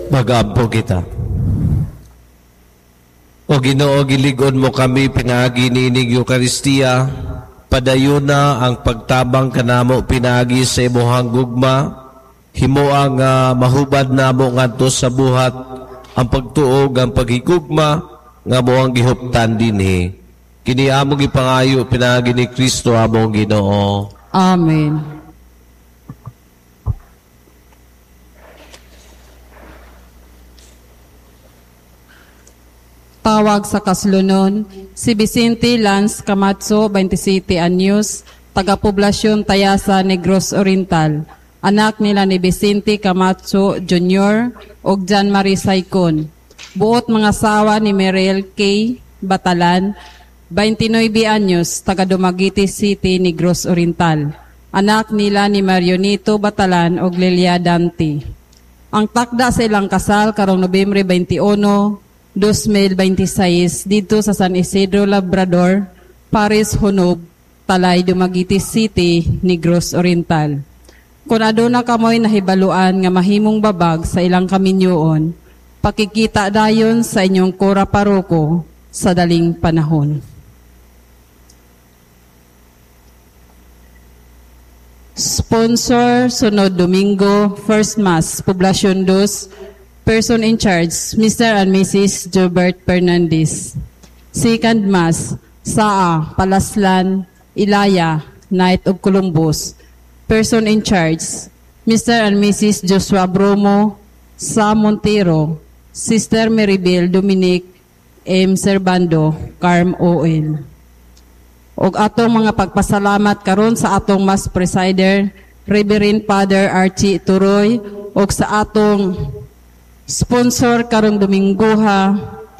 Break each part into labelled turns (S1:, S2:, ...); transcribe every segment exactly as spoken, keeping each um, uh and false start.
S1: Mag-ampo kita. O Ginoo, giligon mo kami pinagi ninig Eucharistia, padayon na ang pagtabang kanamo pinagi sa imuhang gugma, himo ang uh, mahubad namo ngadto sa buhat, ang pagtuog, ang paghigugma, nga mo ang gihuptan dinhi. Kini amo gipangayo pinagi ni Kristo among Ginoo.
S2: Amen. Tawag sa kaslunon, si Vicente Lance Camacho, twenty-siete anyos, taga-poblasyon Tayasa, Negros Oriental. Anak nila ni Vicente Camacho Junior ug Jan Marie Saicon. Buot mga sawa ni Merel K. Batalan, twenty-nueve anyos, taga-Dumaguete City, Negros Oriental. Anak nila ni Marionito Batalan ug Lilia Dante. Ang takda sa ilang kasal karong Nobyembre twenty-uno, twenty twenty-six dito sa San Isidro, Labrador, Paris, Hunog, Talay, Dumaguete City, Negros Oriental. Kung aduna kamoy nahibaluan nga mahimong babag sa ilang kaminyoon, pakikita dayon sa inyong kora paroko sa daling panahon. Sponsor sunod Domingo, First Mass, Poblasyon two, Person in charge, Mister and Missus Jobert Fernandez. Second Mass, Saa, Palaslan, Ilaya, Knight of Columbus. Person in charge, Mister and Missus Joshua Bromo, Sa Montero, Sister Maribel Dominic M. Servando, Carm O L. Og atong mga pagpasalamat karon sa atong Mass Presider, Reverend Father Archie Turoy, og sa atong sponsor karong Domingo ha,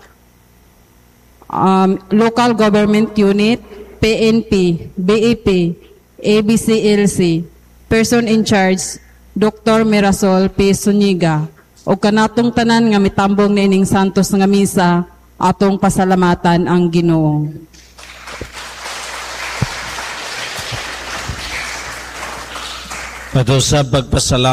S2: um, Local Government Unit, P N P, B A P, A B C L C, Person in charge, Doctor Mirasol P. Zuniga, o kanatong tanan nga mitambong ni ining santos nga misa, atong pasalamatan ang Ginoo.
S1: Pato sa pagpasalamat